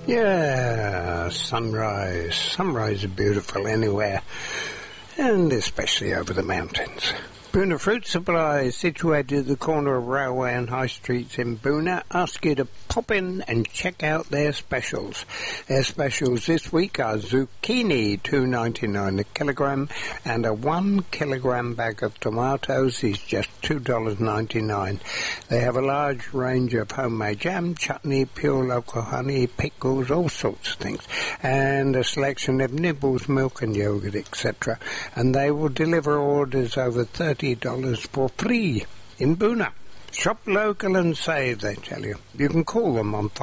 Yeah, sunrise. Sunrise is beautiful anywhere, and especially over the mountains. Boona Fruit Supply, situated at the corner of Railway and High Streets in Boona, ask you to pop in and check out their specials. Their specials this week are zucchini, $2.99 a kilogram, and a 1 kilogram bag of tomatoes is just $2.99. They have a large range of homemade jam, chutney, pure local honey, pickles, all sorts of things, and a selection of nibbles, milk and yogurt, etc. And they will deliver orders over $30 for free in Boona. Shop local and save, they tell you. You can call them on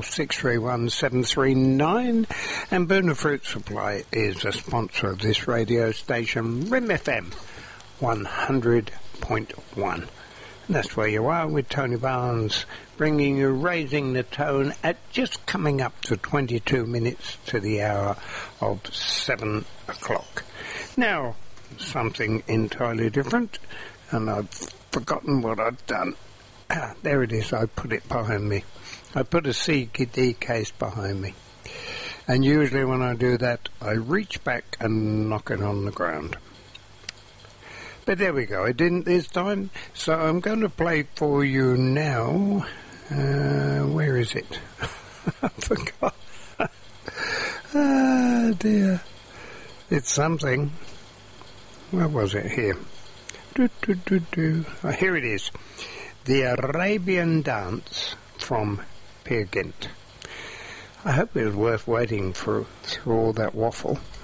54631 and Boona Fruit Supply is a sponsor of this radio station, Rim FM 100.1. And that's where you are with Tony Barnes, bringing you Raising the Tone at just coming up to 22 minutes to the hour of 7 o'clock. Now, something entirely different, and I've forgotten what I've done. There it is. I put it behind me. I put a CD case behind me, and usually when I do that I reach back and knock it on the ground, but there we go. I didn't this time, so I'm going to play for you now. Where is it? I forgot. Ah, dear. It's something. Where was it? Here. Oh, here it is. The Arabian Dance from Peer Gynt. I hope it was worth waiting through all that waffle.